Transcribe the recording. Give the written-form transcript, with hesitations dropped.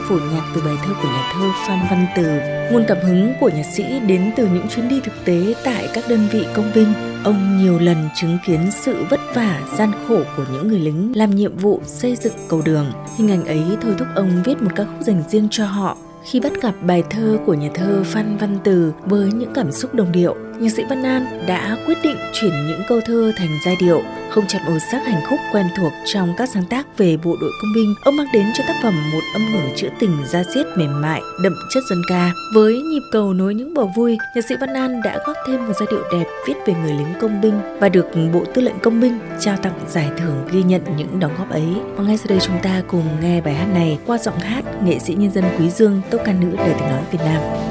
phổ nhạc từ bài thơ của nhà thơ Phan Văn Từ. Nguồn cảm hứng của nhạc sĩ đến từ những chuyến đi thực tế tại các đơn vị công binh. Ông nhiều lần chứng kiến sự vất vả, gian khổ của những người lính làm nhiệm vụ xây dựng cầu đường. Hình ảnh ấy thôi thúc ông viết một ca khúc dành riêng cho họ. Khi bắt gặp bài thơ của nhà thơ Phan Văn Từ với những cảm xúc đồng điệu, nhạc sĩ Văn An đã quyết định chuyển những câu thơ thành giai điệu. Không chọn màu sắc hành khúc quen thuộc trong các sáng tác về bộ đội công binh, ông mang đến cho tác phẩm một âm hưởng trữ tình da diết mềm mại, đậm chất dân ca. Với nhịp cầu nối những bầu vui, nhạc sĩ Văn An đã góp thêm một giai điệu đẹp viết về người lính công binh và được Bộ Tư lệnh Công binh trao tặng giải thưởng ghi nhận những đóng góp ấy. Và ngay sau đây chúng ta cùng nghe bài hát này qua giọng hát nghệ sĩ nhân dân Quý Dương, tốp ca nữ Đời Tiếng Nói Việt Nam.